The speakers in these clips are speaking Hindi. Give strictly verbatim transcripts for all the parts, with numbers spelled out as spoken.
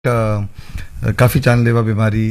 काफ़ी जानलेवा बीमारी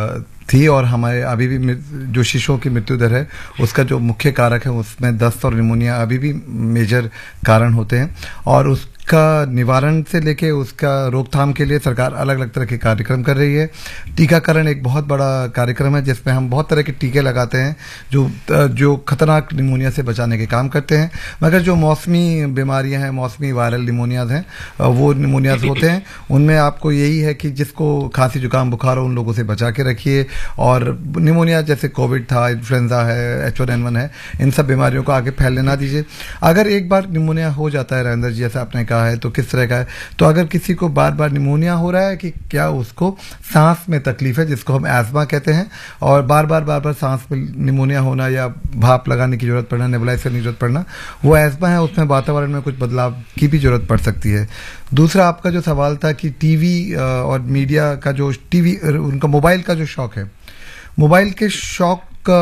थी और हमारे अभी भी जो शिशुओं की मृत्यु दर है उसका जो मुख्य कारक है उसमें दस्त और निमोनिया अभी भी मेजर कारण होते हैं और उसका निवारण से लेके उसका रोकथाम के लिए सरकार अलग अलग तरह के कार्यक्रम कर रही है। टीकाकरण एक बहुत बड़ा कार्यक्रम है जिसमें हम बहुत तरह के टीके लगाते हैं जो जो खतरनाक निमोनिया से बचाने के काम करते हैं। मगर जो मौसमी बीमारियां हैं, मौसमी वायरल निमोनियाज हैं, वो निमोनियाज होते हैं, उनमें आपको यही है कि जिसको खांसी जुकाम बुखार हो उन लोगों से बचा के रखिए। और निमोनिया जैसे कोविड था, इन्फ्लुएंजा है, एच वन एन वन है, इन सब बीमारियों को आगे फैलने ना दीजिए। अगर एक बार निमोनिया हो जाता है राजेंद्र जी, जैसा आपने कहा है, तो किस तरह का है, तो अगर किसी को बार बार निमोनिया हो रहा है कि क्या उसको सांस में तकलीफ है जिसको हम एस्मा कहते हैं, और बार बार बार बार सांस में निमोनिया होना या भाप लगाने की जरूरत पड़ना, नेबुलाइज करने की जरूरत पड़ना, वो एस्मा है, उसमें वातावरण में कुछ बदलाव की भी जरूरत पड़ सकती है। दूसरा आपका जो सवाल था कि टीवी और मीडिया का जो टीवी उनका मोबाइल का जो शौक है, मोबाइल के शौक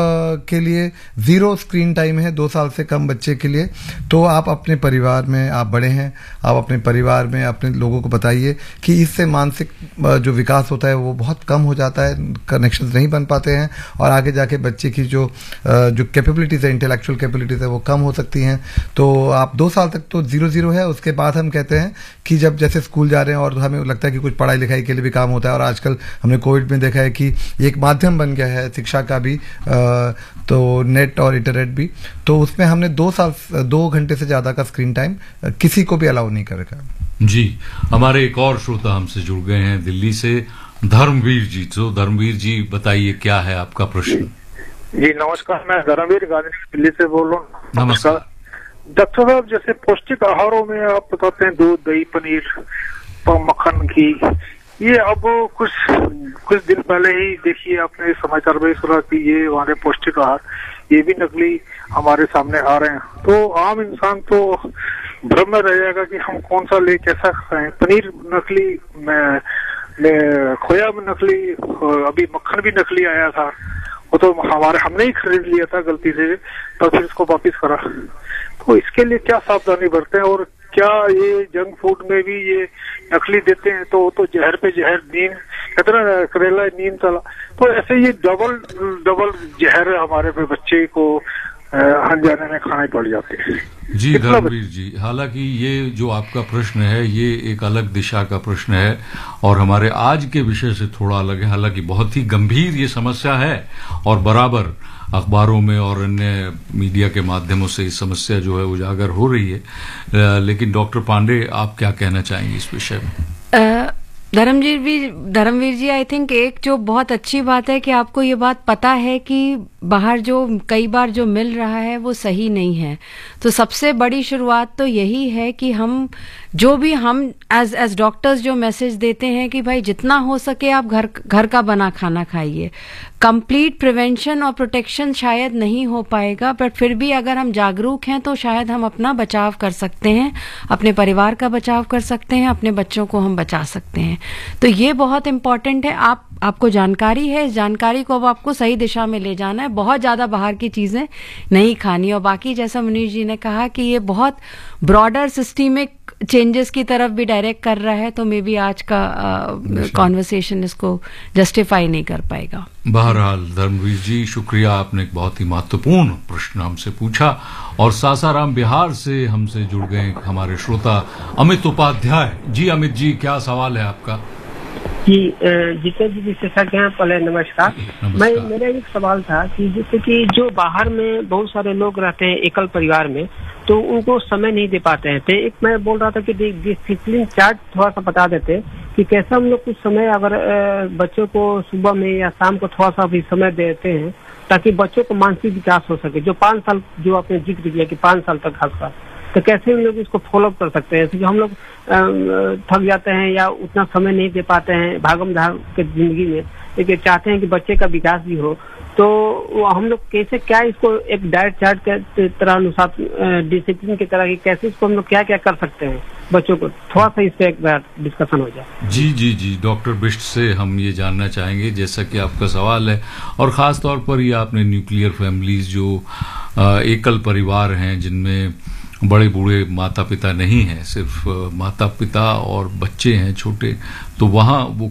के लिए जीरो स्क्रीन टाइम है दो साल से कम बच्चे के लिए। तो आप अपने परिवार में, आप बड़े हैं, आप अपने परिवार में अपने लोगों को बताइए कि इससे मानसिक जो विकास होता है वो बहुत कम हो जाता है, कनेक्शंस नहीं बन पाते हैं और आगे जाके बच्चे की जो जो कैपेबिलिटीज़ है, इंटेलेक्चुअल कैपेबिलिटीज़ है, वो कम हो सकती हैं। तो आप दो साल तक तो जीरो जीरो है। उसके बाद हम कहते हैं कि जब जैसे स्कूल जा रहे हैं और हमें लगता है कि कुछ पढ़ाई लिखाई के लिए भी काम होता है, और आजकल हमने कोविड में देखा है कि एक माध्यम बन गया है शिक्षा का भी, तो नेट और इंटरनेट भी, तो उसमें हमने दो साल दो घंटे से ज्यादा का स्क्रीन टाइम किसी को भी अलाउ नहीं करेगा। जी, हमारे एक और श्रोता हमसे जुड़ गए हैं दिल्ली से, धर्मवीर जी। तो धर्मवीर जी बताइए क्या है आपका प्रश्न। जी नमस्कार, मैं धर्मवीर गांधी दिल्ली से बोल रहा हूँ। नमस्कार डॉक्टर साहब, जैसे पौष्टिक आहारों में आप बताते हैं दूध, दही, पनीर, मक्खन, घी, ये अब कुछ कुछ दिन पहले ही देखिए आपने समाचार में सुना कि ये हमारे पौष्टिक आहार ये भी नकली हमारे सामने आ रहे हैं। तो आम इंसान तो भ्रम में रह जाएगा कि हम कौन सा ले, कैसा खाएं। पनीर नकली, मैं, मैं खोया में नकली, अभी मक्खन भी नकली आया था, वो तो हमारे हमने ही खरीद लिया था गलती से, तो फिर इसको वापिस करा। तो इसके लिए क्या सावधानी बरतें, और क्या ये जंक फूड में भी ये नकली देते हैं, तो तो जहर पे जहर, नींद कितना करेला नींद चला, तो ऐसे ये डबल डबल जहर हमारे पे बच्चे को अनजाने में खाने पड़ जाते हैं। जी धर्मवीर जी, हालांकि ये जो आपका प्रश्न है ये एक अलग दिशा का प्रश्न है और हमारे आज के विषय से थोड़ा अलग है। हालांकि बहुत ही गंभीर ये समस्या है और बराबर अखबारों में और अन्य मीडिया के माध्यमों से इस समस्या जो है उजागर हो रही है। लेकिन डॉक्टर पांडे, आप क्या कहना चाहेंगे इस विषय में? धर्मवीर भी धर्मवीर जी, आई थिंक एक जो बहुत अच्छी बात है कि आपको ये बात पता है कि बाहर जो कई बार जो मिल रहा है वो सही नहीं है। तो सबसे बड़ी शुरुआत तो यही है कि हम जो भी हम एज एज डॉक्टर्स जो मैसेज देते हैं कि भाई जितना हो सके आप घर घर का बना खाना खाइए। कंप्लीट प्रिवेंशन और प्रोटेक्शन शायद नहीं हो पाएगा, बट फिर भी अगर हम जागरूक हैं तो शायद हम अपना बचाव कर सकते हैं, अपने परिवार का बचाव कर सकते हैं, अपने बच्चों को हम बचा सकते हैं। तो ये बहुत इंपॉर्टेंट है। आप आपको जानकारी है, इस जानकारी को अब आपको सही दिशा में ले जाना है। बहुत ज्यादा बाहर की चीजें नहीं खानी। और बाकी जैसा मनीष जी ने कहा कि ये बहुत ब्रॉडर सिस्टमिक चेंजेस की तरफ भी डायरेक्ट कर रहा है, तो मे बी आज का कॉन्वर्सेशन इसको जस्टिफाई नहीं कर पाएगा। बहरहाल धर्मवीर जी, शुक्रिया, आपने एक बहुत ही महत्वपूर्ण प्रश्न हमसे पूछा। और सासाराम बिहार से हमसे जुड़ गए हमारे श्रोता अमित उपाध्याय जी। अमित जी, क्या सवाल है आपका? जी जितेंद्र जी विशेषज्ञ हैं, पहले नमस्कार। मैं मेरा एक सवाल था कि जैसे कि जो बाहर में बहुत सारे लोग रहते हैं एकल परिवार में, तो उनको समय नहीं दे पाते हैं। तो एक मैं बोल रहा था कि डिसिप्लिन चार्ट थोड़ा सा बता देते कि कैसे हम लोग कुछ समय अगर बच्चों को सुबह में या शाम को थोड़ा सा भी समय देते हैं ताकि बच्चों को मानसिक विकास हो सके। जो पाँच साल जो आपने जिक्र किया कि पाँच साल तक खासकर, तो कैसे हम लोग इसको फॉलो कर सकते हैं? क्योंकि हम लोग थक जाते हैं या उतना समय नहीं दे पाते हैं भागम भाग के जिंदगी में, लेकिन चाहते हैं कि बच्चे का विकास भी हो, तो हम लोग कैसे, क्या इसको एक डाइट चार्ट के तरह अनुसार डिसिप्लिन की तरह की कैसे इसको हम लोग क्या क्या कर सकते हैं बच्चों को? थोड़ा सा इस पे एक बार डिस्कशन हो जाए। जी जी जी, डॉक्टर बिष्ट से हम ये जानना चाहेंगे, जैसा कि आपका सवाल है, और खास तौर पर ये आपने न्यूक्लियर फैमिलीज जो एकल परिवार हैं जिनमें बड़े बूढ़े माता पिता नहीं हैं, सिर्फ माता पिता और बच्चे हैं छोटे, तो वहाँ वो